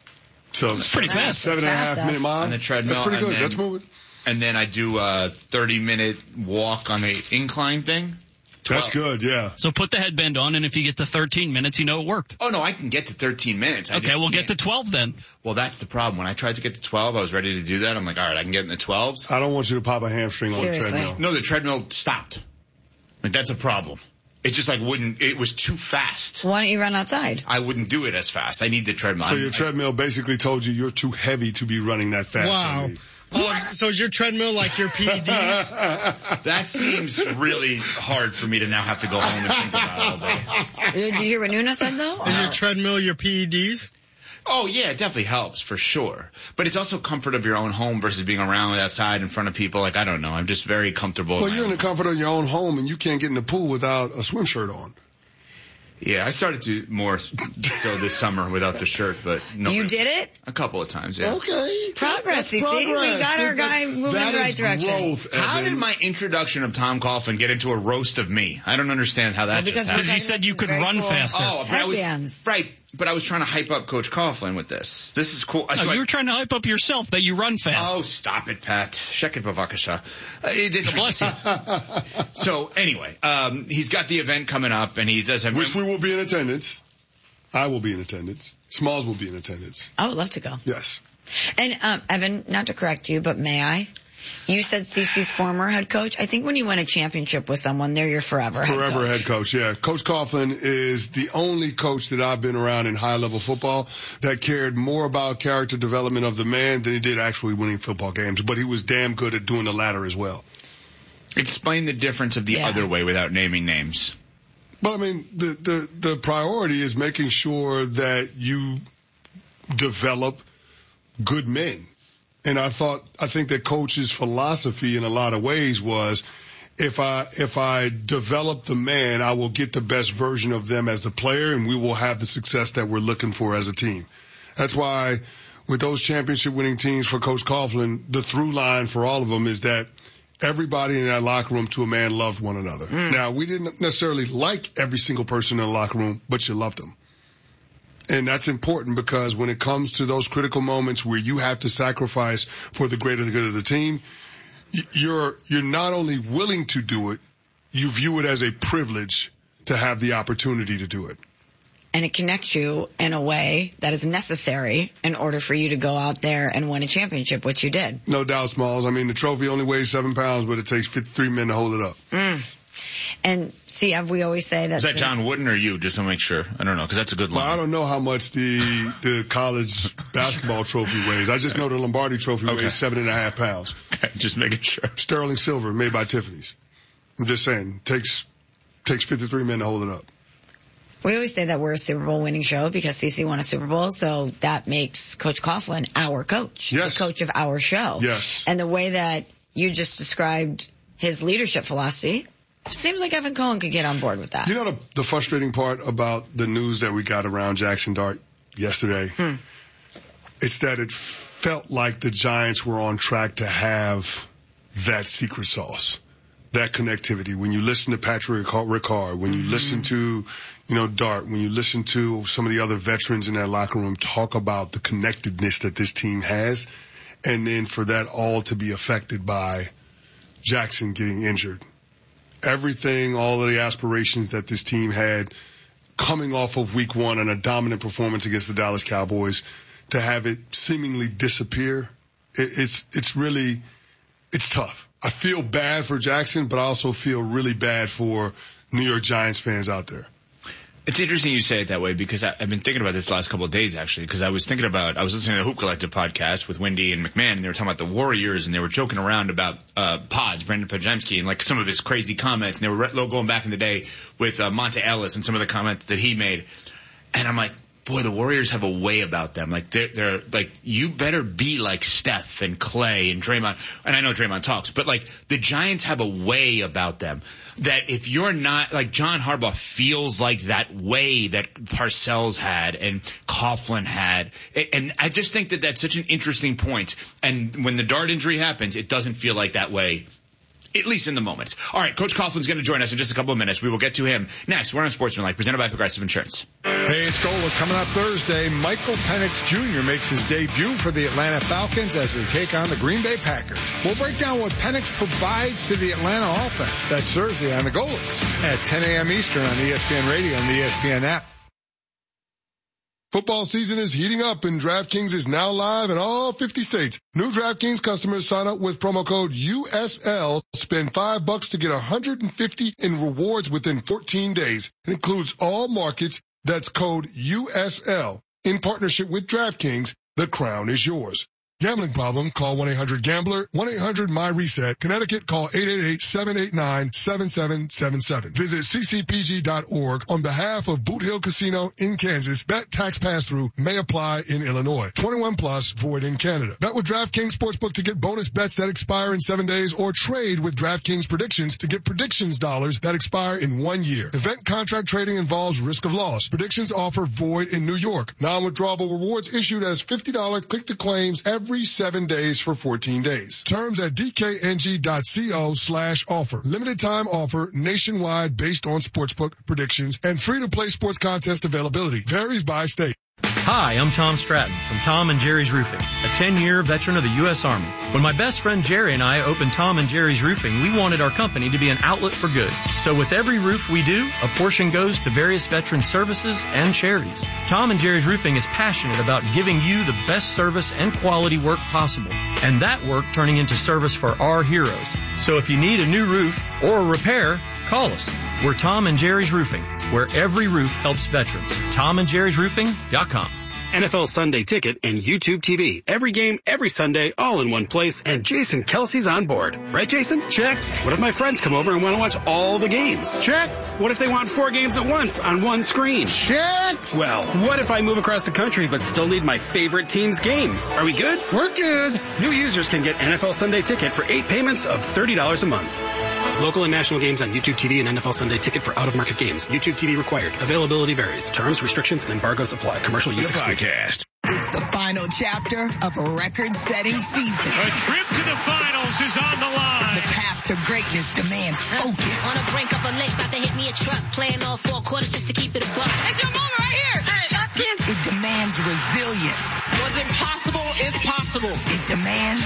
So it's pretty fast. Seven and a half minute mile. On the treadmill. That's pretty good. Then, That's moving. And then I do a thirty minute walk on the incline thing. That's good, yeah. So put the headband on, and if you get to thirteen minutes, you know it worked. Oh, no, I can get to thirteen minutes. I okay, just we'll can't. get to twelve then. Well, that's the problem. When I tried to get to twelve, I was ready to do that. I'm like, all right, I can get in the twelves. I don't want you to pop a hamstring on the treadmill. No, the treadmill stopped. Like, that's a problem. It just like wouldn't, it was too fast. Why don't you run outside? I wouldn't do it as fast. I need the treadmill. So I'm, your treadmill basically told you you're too heavy to be running that fast. Wow. Oh, so is your treadmill like your P E Ds? That seems really hard for me to now have to go home and think about all day. Did you hear what Nuna said, though? Is your treadmill your P E Ds? Oh, yeah, it definitely helps, for sure. But it's also comfort of your own home versus being around outside in front of people. Like, I don't know. I'm just very comfortable. Well, you're in the comfort of your own home, and you can't get in the pool without a swim shirt on. Yeah, I started to more so this summer without the shirt, but no. You did it? A couple of times, yeah. Okay. Progress, you see? We got our guy moving in the right direction. Growth, how did my introduction of Tom Coughlin get into a roast of me? I don't understand how that well, because just happened. Because he said you could run cool faster. Oh, but I was, headbands. right, but I was trying to hype up Coach Coughlin with this. This is cool. No, So I- you were trying to hype up yourself that you run fast. Oh, stop it, Pat. Sheket bavakasha. Uh, it's Bless you. So anyway, um, he's got the event coming up, and he does have. Which we will be in attendance. I will be in attendance. Smalls will be in attendance. I would love to go. Yes. And, um, Evan, not to correct you, but may I? You said Cece's former head coach. I think when you win a championship with someone, they're your forever head Forever coach. head coach, yeah. Coach Coughlin is the only coach that I've been around in high-level football that cared more about character development of the man than he did actually winning football games. But he was damn good at doing the latter as well. Explain the difference of the Yeah. other way without naming names. Well, I mean, the, the, the priority is making sure that you develop good men. And I thought, I think that Coach's philosophy in a lot of ways was, if I, if I develop the man, I will get the best version of them as a player, and we will have the success that we're looking for as a team. That's why with those championship winning teams for Coach Coughlin, the through line for all of them is that everybody in that locker room to a man loved one another. Mm. Now, we didn't necessarily like every single person in the locker room, but you loved them. And that's important because when it comes to those critical moments where you have to sacrifice for the greater good of the team, you're, you're not only willing to do it, you view it as a privilege to have the opportunity to do it. And it connects you in a way that is necessary in order for you to go out there and win a championship, which you did. No doubt, Smalls. I mean, the trophy only weighs seven pounds, but it takes fifty-three men to hold it up. Mm. And see, we always say that. Is that John Wooden or you? Just to make sure. I don't know, because that's a good line. Well, I don't know how much the the college basketball trophy weighs. I just know the Lombardi trophy okay. weighs seven and a half pounds. Okay, just making sure. Sterling silver, made by Tiffany's. I'm just saying, takes takes fifty-three men to hold it up. We always say that we're a Super Bowl winning show because Cece won a Super Bowl, so that makes Coach Coughlin our coach, yes. the coach of our show. Yes. And the way that you just described his leadership philosophy, it seems like Evan Cohen could get on board with that. You know the, the frustrating part about the news that we got around Jackson Dart yesterday? Hmm. It's that it felt like the Giants were on track to have that secret sauce. That connectivity. When you listen to Patrick Ricard, when you mm-hmm. listen to, you know, Dart, when you listen to some of the other veterans in that locker room talk about the connectedness that this team has, and then for that all to be affected by Jackson getting injured. Everything, all of the aspirations that this team had coming off of week one and a dominant performance against the Dallas Cowboys, to have it seemingly disappear, it, it's, it's really, it's tough. I feel bad for Jackson, but I also feel really bad for New York Giants fans out there. It's interesting you say it that way because I, I've been thinking about this the last couple of days, actually, because I was thinking about, I was listening to the Hoop Collective podcast with Wendy and McMahon, and they were talking about the Warriors, and they were joking around about uh Pods, Brendan Pajemski, and like some of his crazy comments, and they were re- going back in the day with uh, Monta Ellis and some of the comments that he made. And I'm like, boy, the Warriors have a way about them. Like, they're, they're, like, you better be like Steph and Clay and Draymond. And I know Draymond talks, but like, the Giants have a way about them that if you're not, like, John Harbaugh feels like that way that Parcells had and Coughlin had. And I just think that that's such an interesting point. And when the Dart injury happens, it doesn't feel like that way at least in the moment. All right, Coach Coughlin's going to join us in just a couple of minutes. We will get to him next. We're on Sportsmanlike, presented by Progressive Insurance. Hey, it's Gola. Coming up Thursday, Michael Penix Junior makes his debut for the Atlanta Falcons as they take on the Green Bay Packers. We'll break down what Penix provides to the Atlanta offense. That's Thursday on the Golas at ten a.m. Eastern on E S P N Radio and the E S P N app. Football season is heating up and DraftKings is now live in all fifty states. New DraftKings customers sign up with promo code U S L, spend five bucks to get one hundred fifty in rewards within fourteen days. It includes all markets. That's code U S L. In partnership with DraftKings, the crown is yours. Gambling problem? Call one eight hundred gambler, one eight hundred my reset. Connecticut, call eight eight eight, seven eight nine, seven seven seven seven. Visit c c p g dot org on behalf of Boot Hill Casino in Kansas. Bet tax pass-through may apply in Illinois. twenty-one plus, void in Canada. Bet with DraftKings Sportsbook to get bonus bets that expire in seven days or trade with DraftKings Predictions to get predictions dollars that expire in one year. Event contract trading involves risk of loss. Predictions offer void in New York. Non-withdrawable rewards issued as fifty dollars click-to-claims every Every seven days for fourteen days. Terms at dkng.co slash offer. Limited time offer nationwide based on sportsbook predictions and free to play sports contest availability. Varies by state. Hi, I'm Tom Stratton from Tom and Jerry's Roofing, a ten-year veteran of the U S Army. When my best friend Jerry and I opened Tom and Jerry's Roofing, we wanted our company to be an outlet for good. So with every roof we do, a portion goes to various veteran services and charities. Tom and Jerry's Roofing is passionate about giving you the best service and quality work possible, and that work turning into service for our heroes. So if you need a new roof or a repair, call us. We're Tom and Jerry's Roofing, where every roof helps veterans. tom and jerry's roofing dot com. N F L Sunday Ticket and YouTube T V. Every game, every Sunday, all in one place, and Jason Kelsey's on board. Right, Jason? Check. What if my friends come over and want to watch all the games? Check. What if they want four games at once on one screen? Check. Well, what if I move across the country but still need my favorite team's game? Are we good? We're good. New users can get N F L Sunday Ticket for eight payments of thirty dollars a month. Local and national games on YouTube T V and N F L Sunday Ticket for out-of-market games. YouTube T V required. Availability varies. Terms, restrictions, and embargoes apply. Commercial use excluded. It's the final chapter of a record-setting season. A trip to the finals is on the line. The path to greatness demands focus. On the brink of a lake, about to hit me a truck. Playing all four quarters just to keep it a buck. It's your moment right here. It demands resilience. What's impossible is possible. It demands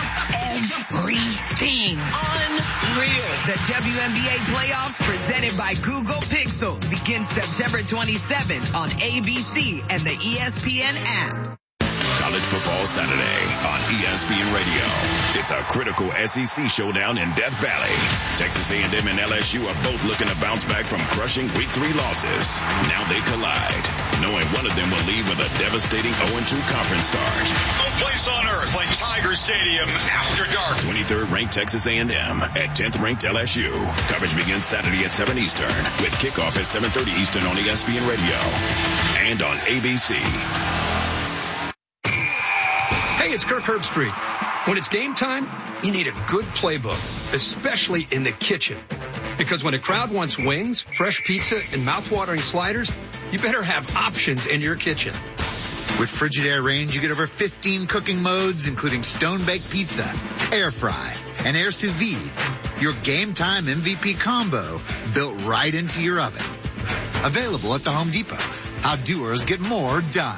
everything. Unreal. The W N B A playoffs presented by Google Pixel begins September twenty-seventh on A B C and the E S P N app. College Football Saturday on E S P N Radio. It's a critical S E C showdown in Death Valley. Texas A and M and L S U are both looking to bounce back from crushing week three losses. Now they collide, knowing one of them will leave with a devastating oh and two conference start. No place on earth like Tiger Stadium after dark. twenty-third ranked Texas A and M at tenth ranked L S U. Coverage begins Saturday at seven Eastern with kickoff at seven thirty Eastern on E S P N Radio and on A B C. Hey, it's Kirk Herbstreit. When it's game time, you need a good playbook, especially in the kitchen. Because when a crowd wants wings, fresh pizza, and mouth-watering sliders, you better have options in your kitchen. With Frigidaire Range, you get over fifteen cooking modes, including stone-baked pizza, air fry, and air sous vide. Your game time M V P combo built right into your oven. Available at the Home Depot. How doers get more done.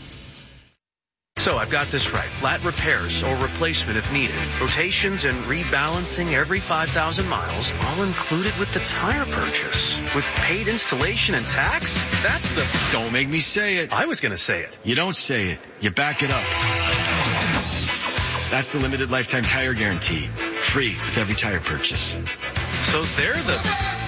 So I've got this right. Flat repairs or replacement if needed. Rotations and rebalancing every five thousand miles, all included with the tire purchase. With paid installation and tax? That's the... Don't make me say it. I was going to say it. You don't say it. You back it up. That's the limited lifetime tire guarantee. Free with every tire purchase. So they're the...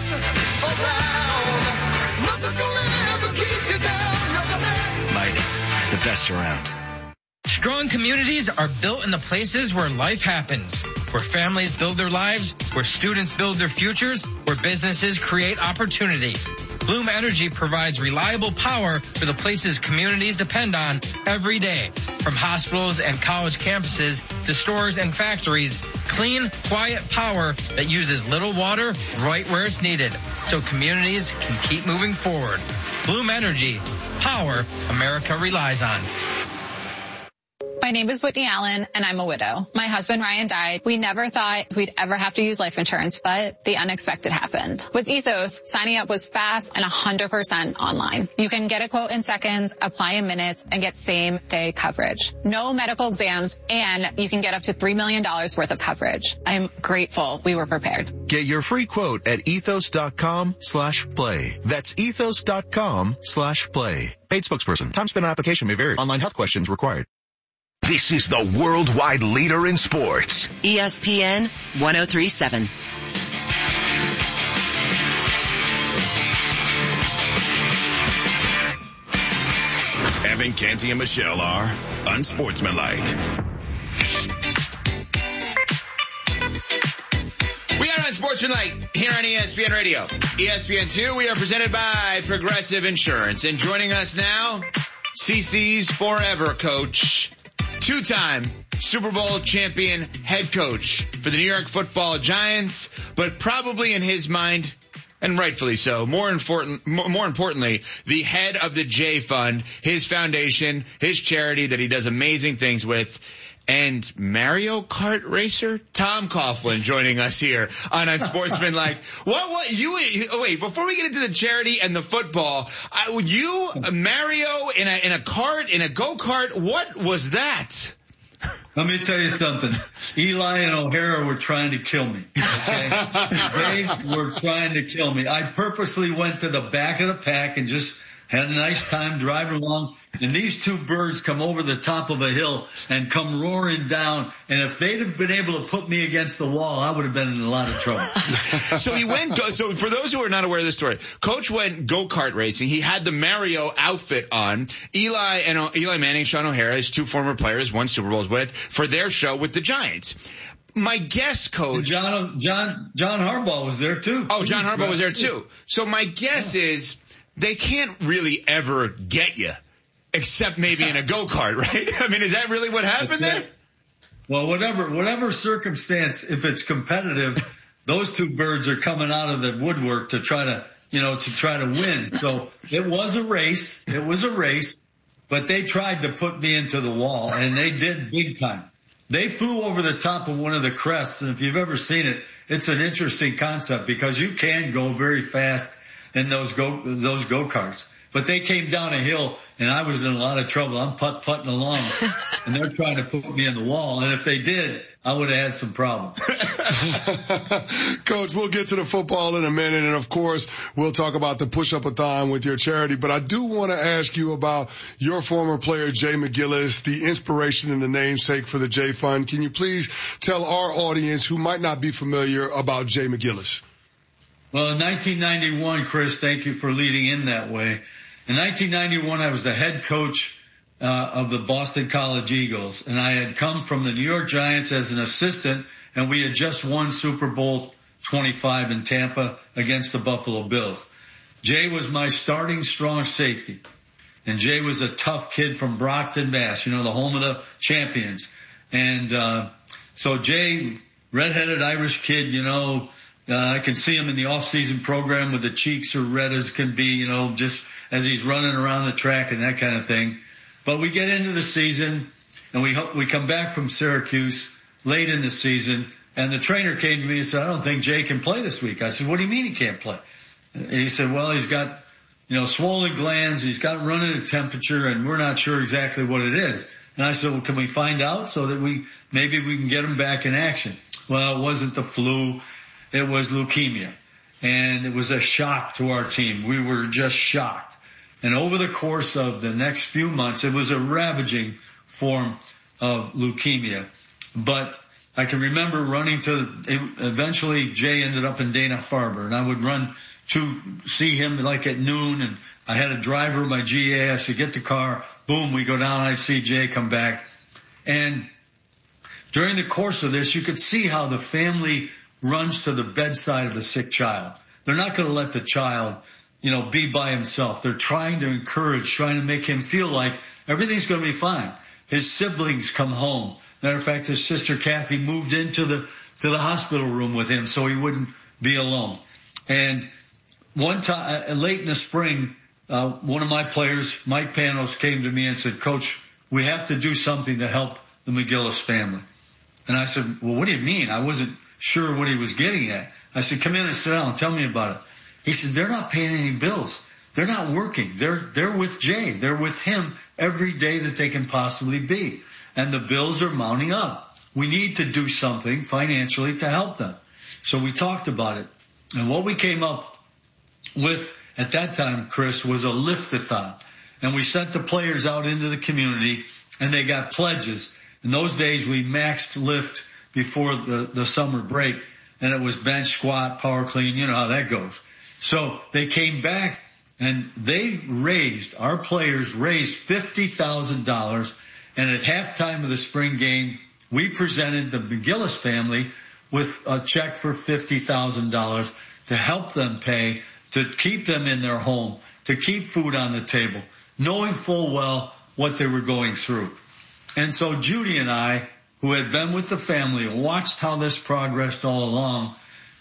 Midas, the best around. Strong communities are built in the places where life happens, where families build their lives, where students build their futures, where businesses create opportunity. Bloom Energy provides reliable power for the places communities depend on every day. From hospitals and college campuses to stores and factories, clean, quiet power that uses little water right where it's needed, so communities can keep moving forward. Bloom Energy, power America relies on. My name is Whitney Allen, and I'm a widow. My husband, Ryan, died. We never thought we'd ever have to use life insurance, but the unexpected happened. With Ethos, signing up was fast and one hundred percent online. You can get a quote in seconds, apply in minutes, and get same-day coverage. No medical exams, and you can get up to three million dollars worth of coverage. I'm grateful we were prepared. Get your free quote at ethos.com slash play. That's ethos.com slash play. Paid spokesperson. Time spent on application may vary. Online health questions required. This is the worldwide leader in sports. E S P N one oh three point seven. Evan, Canty, and Michelle are unsportsmanlike. We are unsportsmanlike here on E S P N Radio. E S P N two, we are presented by Progressive Insurance. And joining us now, C C's forever coach, two-time Super Bowl champion head coach for the New York Football Giants, but probably in his mind, and rightfully so, more important, more importantly, the head of the J Fund, his foundation, his charity that he does amazing things with, and Mario Kart racer Tom Coughlin joining us here on Unsportsmanlike. What, what, you, wait, before we get into the charity and the football, I, you, Mario in a, in a cart, in a go-kart, what was that? Let me tell you something. Eli and O'Hara were trying to kill me. Okay? They were trying to kill me. I purposely went to the back of the pack and just had a nice time driving along, and these two birds come over the top of a hill and come roaring down, and if they'd have been able to put me against the wall, I would have been in a lot of trouble. So he went, go, so for those who are not aware of this story, Coach went go-kart racing. He had the Mario outfit on. Eli and Eli Manning, Sean O'Hara, his two former players, won Super Bowls with, for their show with the Giants. My guess, Coach. John, John, John Harbaugh was there too. Oh, John Harbaugh was there too. So my guess yeah. is, they can't really ever get you, except maybe in a go-kart, right? I mean, is that really what happened there? Well, whatever, whatever circumstance, if it's competitive, those two birds are coming out of the woodwork to try to, you know, to try to win. So it was a race. It was a race, but they tried to put me into the wall, and they did big time. They flew over the top of one of the crests, and if you've ever seen it, it's an interesting concept because you can go very fast in those go those go-karts. But they came down a hill, and I was in a lot of trouble. I'm putt-putting along, and they're trying to put me in the wall. And if they did, I would have had some problems. Coach, we'll get to the football in a minute, and, of course, we'll talk about the push-up-a-thon with your charity. But I do want to ask you about your former player, Jay McGillis, the inspiration and the namesake for the J Fund. Can you please tell our audience who might not be familiar about Jay McGillis? Well, in nineteen ninety-one, Chris, thank you for leading in that way. In nineteen ninety-one, I was the head coach uh, of the Boston College Eagles, and I had come from the New York Giants as an assistant, and we had just won Super Bowl twenty-five in Tampa against the Buffalo Bills. Jay was my starting strong safety, and Jay was a tough kid from Brockton, Mass, you know, the home of the champions. And uh so Jay, redheaded Irish kid, you know, Uh, I can see him in the off-season program with the cheeks are red as can be, you know, just as he's running around the track and that kind of thing. But we get into the season, and we we come back from Syracuse late in the season, and the trainer came to me and said, I don't think Jay can play this week. I said, what do you mean he can't play? And he said, well, he's got, you know, swollen glands, he's got running temperature, and we're not sure exactly what it is. And I said, well, can we find out so that we maybe we can get him back in action? Well, it wasn't the flu. It was leukemia, and it was a shock to our team. We were just shocked. And over the course of the next few months, it was a ravaging form of leukemia. But I can remember running to, eventually Jay ended up in Dana-Farber, and I would run to see him like at noon, and I had a driver, my G A, I should get the car, boom, we go down, I'd see Jay come back. And during the course of this, you could see how the family runs to the bedside of the sick child. They're not going to let the child, you know, be by himself. They're trying to encourage, trying to make him feel like everything's going to be fine. His siblings come home. Matter of fact, his sister Kathy moved into the, to the hospital room with him so he wouldn't be alone. And one time, uh, late in the spring, uh, one of my players, Mike Panos, came to me and said, Coach, we have to do something to help the McGillis family. And I said, well, what do you mean? I wasn't sure what he was getting at. I said, come in and sit down and tell me about it. He said, they're not paying any bills. They're not working. They're, they're with Jay. They're with him every day that they can possibly be. And the bills are mounting up. We need to do something financially to help them. So we talked about it. And what we came up with at that time, Chris, was a lift-a-thon. And we sent the players out into the community and they got pledges. In those days, we maxed lift before the, the summer break, and it was bench, squat, power clean. You know how that goes. So they came back and they raised, our players raised fifty thousand dollars. And at halftime of the spring game, we presented the McGillis family with a check for fifty thousand dollars to help them pay, to keep them in their home, to keep food on the table, knowing full well what they were going through. And so Judy and I, who had been with the family and watched how this progressed all along,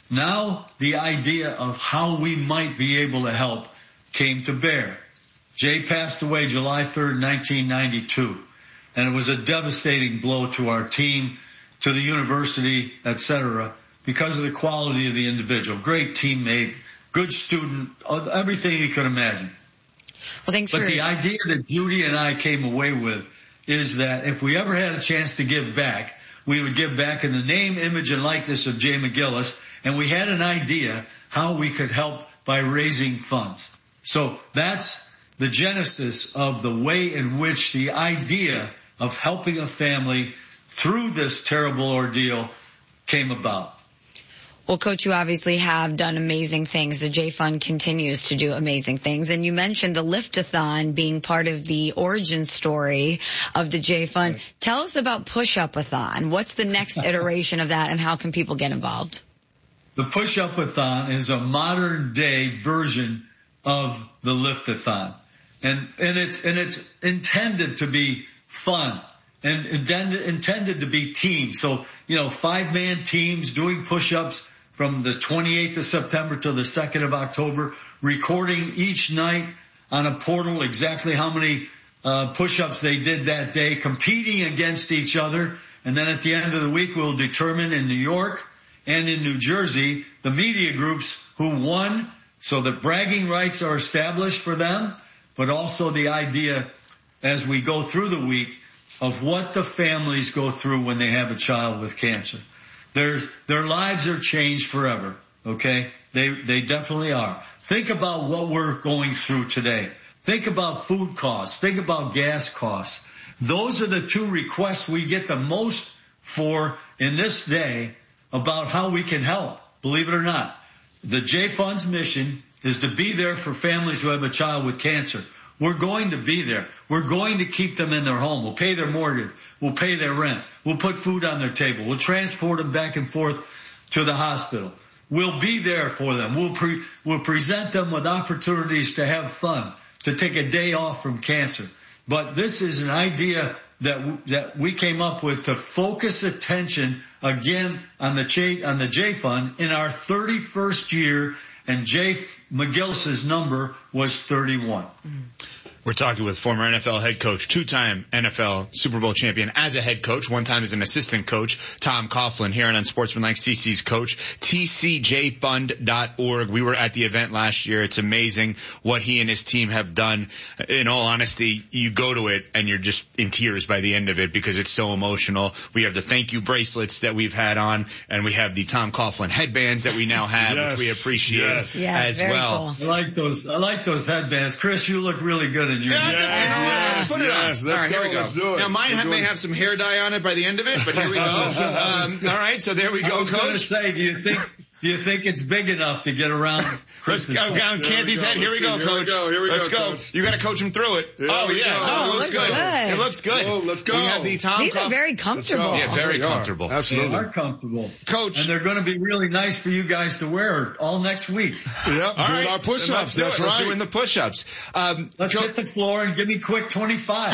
now the idea of how we might be able to help came to bear. Jay passed away July third, nineteen ninety-two, and it was a devastating blow to our team, to the university, et cetera, because of the quality of the individual. Great teammate, good student, everything you could imagine. Well, thanks but for... the idea that Judy and I came away with is that if we ever had a chance to give back, we would give back in the name, image, and likeness of Jay McGillis, and we had an idea how we could help by raising funds. So that's the genesis of the way in which the idea of helping a family through this terrible ordeal came about. Well, Coach, you obviously have done amazing things. The J Fund continues to do amazing things. And you mentioned the Lift-a-thon being part of the origin story of the J Fund. Right. Tell us about Push-Up-a-thon. What's the next iteration of that, and how can people get involved? The Push-Up-a-thon is a modern-day version of the Lift-a-thon. And, and, it's, and it's intended to be fun and intended, intended to be teams. So, you know, five-man teams doing push-ups from the twenty-eighth of September to the second of October, recording each night on a portal exactly how many uh, push-ups they did that day, competing against each other. And then at the end of the week, we'll determine in New York and in New Jersey the media groups who won, so that bragging rights are established for them, but also the idea as we go through the week of what the families go through when they have a child with cancer. Their, their lives are changed forever, okay? They, they definitely are. Think about what we're going through today. Think about food costs. Think about gas costs. Those are the two requests we get the most for in this day about how we can help, believe it or not. The J Fund's mission is to be there for families who have a child with cancer. We're going to be there. We're going to keep them in their home. We'll pay their mortgage. We'll pay their rent. We'll put food on their table. We'll transport them back and forth to the hospital. We'll be there for them. We'll pre- we'll present them with opportunities to have fun, to take a day off from cancer. But this is an idea that w- that we came up with to focus attention again on the J, on the J Fund in our thirty-first year. And Jay McGillis's number was thirty-one. We're talking with former N F L head coach, two-time N F L Super Bowl champion as a head coach, one time as an assistant coach, Tom Coughlin, here on Unsportsmanlike C C's coach, T C J fund dot org. We were at the event last year. It's amazing what he and his team have done. In all honesty, you go to it and you're just in tears by the end of it because it's so emotional. We have the thank you bracelets that we've had on, and we have the Tom Coughlin headbands that we now have, yes, which we appreciate yes. yeah, as well. Cool. I like those. I like those headbands. Chris, you look really good in your yeah, yes, put it yes, on. Let's all right, go, here we go. Let's do it. Now, mine have, may have some hair dye on it by the end of it, but here we go. um, all right, so there we go, I was Coach. going to say, do you think do you think it's big enough to get around Chris's Let's go down Canty's head. Here we go, Coach. Here we go. Here we let's go. go. Coach. You got to coach him through it. Here oh yeah, go. oh, it looks good. good. It looks good. Oh, let's go. We have the Tom. These Cough- are very comfortable. Yeah, very comfortable. Absolutely, they are comfortable, Coach. And they're going to be really nice for you guys to wear all next week. Yep, all doing right. our push-ups. That's right. right. Doing the push-ups. Um, Let's Co- hit the floor and give me quick twenty-five.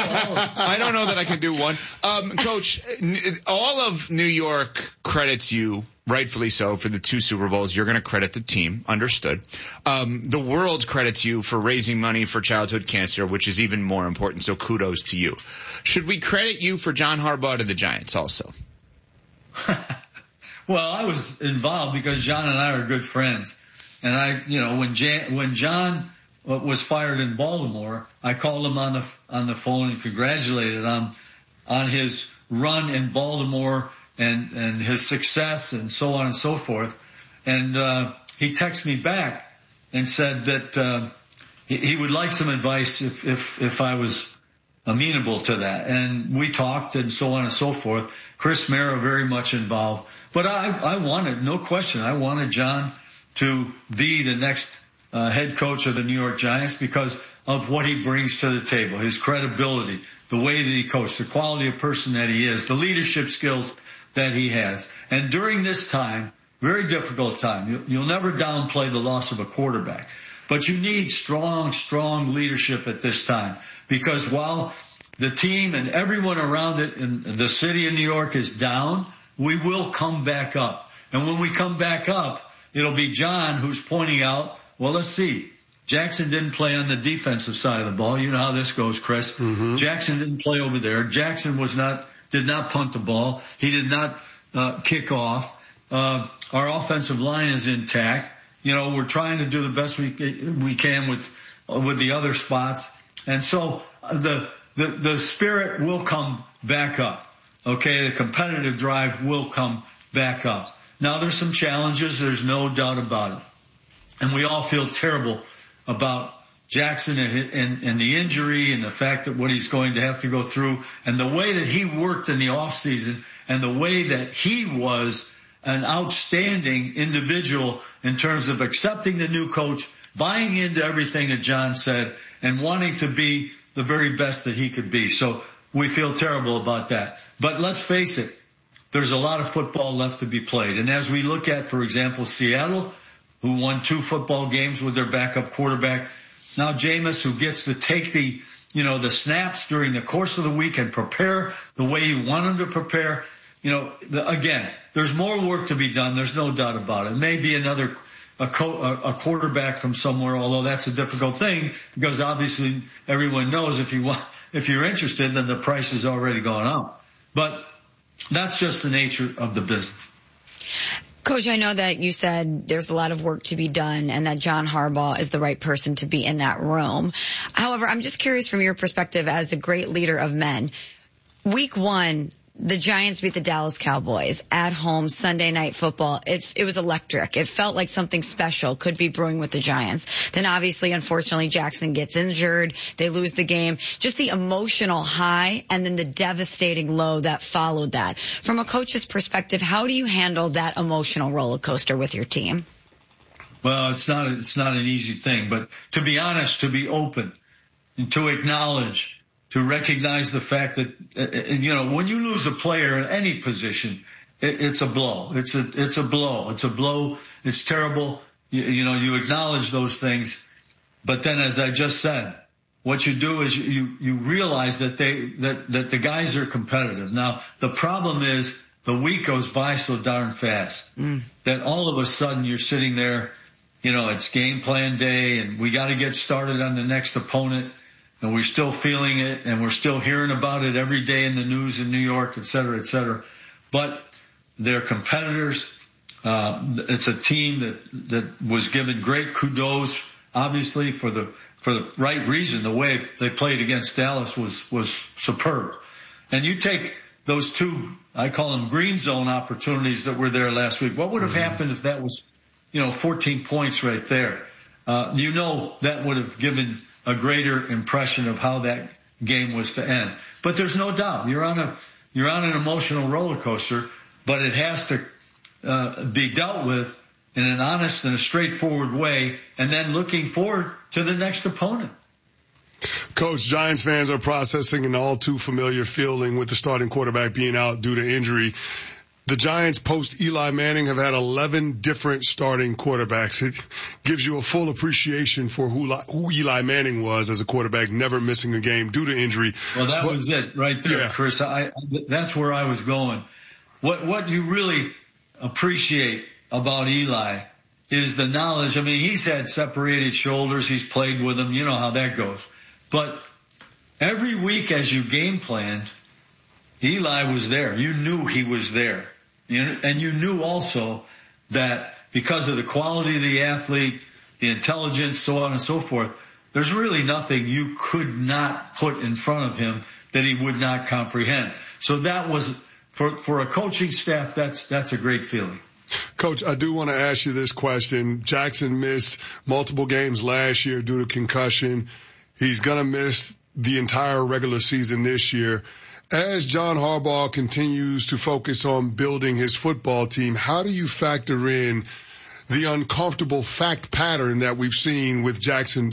I don't know that I can do one. Um, Coach, all of New York credits you rightfully so, for the two Super Bowls. You're going to credit the team. Understood. Um, the world credits you for raising money for childhood cancer, which is even more important, so kudos to you. Should we credit you for John Harbaugh to the Giants also? Well, I was involved because John and I are good friends. And I, you know, when Jan, when John was fired in Baltimore, I called him on the on the phone and congratulated him on his run in Baltimore and and his success and so on and so forth. And uh he texted me back and said that uh he, he would like some advice if if if I was amenable to that. And we talked and so on and so forth. Chris Mara very much involved. But I I wanted, no question, I wanted John to be the next uh, head coach of the New York Giants because of what he brings to the table, his credibility, the way that he coached, the quality of person that he is, the leadership skills that he has. And during this time, very difficult time, you, you'll never downplay the loss of a quarterback, but you need strong, strong leadership at this time because while the team and everyone around it in the city of New York is down, we will come back up. And when we come back up, it'll be John who's pointing out, well, let's see. Jackson didn't play on the defensive side of the ball. You know how this goes, Chris. Mm-hmm. Jackson didn't play over there. Jackson was not, did not punt the ball. He did not uh, kick off. Uh, our offensive line is intact. You know, we're trying to do the best we we can with uh, with the other spots. And so uh, the, the the spirit will come back up. Okay, the competitive drive will come back up. Now, there's some challenges. There's no doubt about it. And we all feel terrible about Jackson and, and, and the injury and the fact that what he's going to have to go through and the way that he worked in the offseason and the way that he was an outstanding individual in terms of accepting the new coach, buying into everything that John said, and wanting to be the very best that he could be. So we feel terrible about that. But let's face it. There's a lot of football left to be played. And as we look at, for example, Seattle, who won two football games with their backup quarterback. Now Jameis, who gets to take the, you know, the snaps during the course of the week and prepare the way you want him to prepare. You know, the, again, there's more work to be done. There's no doubt about it. Maybe another, a, co- a quarterback from somewhere, although that's a difficult thing because obviously everyone knows if you want, if you're interested, then the price has already gone up. But that's just the nature of the business. Coach, I know that you said there's a lot of work to be done and that John Harbaugh is the right person to be in that room. However, I'm just curious from your perspective as a great leader of men. Week one, the Giants beat the Dallas Cowboys at home, Sunday Night Football. It, it was electric. It felt like something special could be brewing with the Giants. Then obviously, unfortunately, Jackson gets injured. They lose the game. Just the emotional high and then the devastating low that followed that. From a coach's perspective, how do you handle that emotional roller coaster with your team? Well, it's not, it's not an easy thing, but to be honest, to be open and to acknowledge, to recognize the fact that, uh, you know, when you lose a player in any position, it, it's a blow. It's a, it's a blow. It's a blow. It's terrible. You, you know, you acknowledge those things. But then, as I just said, what you do is you, you realize that they, that, that the guys are competitive. Now, the problem is the week goes by so darn fast mm. that all of a sudden you're sitting there, you know, it's game plan day and we got to get started on the next opponent. And we're still feeling it, and we're still hearing about it every day in the news in New York, et cetera, et cetera. But they're competitors. Uh, it's a team that, that was given great kudos, obviously, for the, for the right reason. The way they played against Dallas was, was superb. And you take those two, I call them green zone opportunities that were there last week. What would have mm-hmm. happened if that was, you know, fourteen points right there? Uh, you know, that would have given a greater impression of how that game was to end. But there's no doubt you're on a, you're on an emotional roller coaster, but it has to, uh, be dealt with in an honest and a straightforward way and then looking forward to the next opponent. Coach, Giants fans are processing an all too familiar feeling with the starting quarterback being out due to injury. The Giants post Eli Manning have had eleven different starting quarterbacks. It gives you a full appreciation for who, who Eli Manning was as a quarterback, never missing a game due to injury. Well, that but, was it right there, yeah. Chris. I, that's where I was going. What, what you really appreciate about Eli is the knowledge. I mean, he's had separated shoulders. He's played with them. You know how that goes. But every week as you game planned, Eli was there. You knew he was there. You know, and you knew also that because of the quality of the athlete, the intelligence, so on and so forth, there's really nothing you could not put in front of him that he would not comprehend. So that was, for, for a coaching staff, that's, that's a great feeling. Coach, I do want to ask you this question. Jackson missed multiple games last year due to concussion. He's going to miss the entire regular season this year. As John Harbaugh continues to focus on building his football team, how do you factor in the uncomfortable fact pattern that we've seen with Jackson